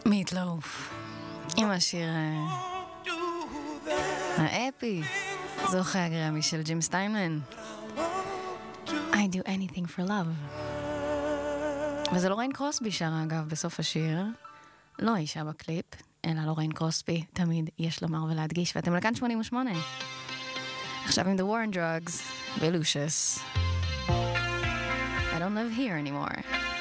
מיטלוף עם השיר האפי זוכה הגרמי של ג'ים סטיינמן I do anything for love. וזה לוריין קרוסבי שר אגב בסוף השיר, לא האישה בקליפ אלא לוריין קרוסבי, תמיד יש לומר ולהדגיש. ואתם לכאן 88 עכשיו עם The War on Drugs ולושיוס I don't live here anymore.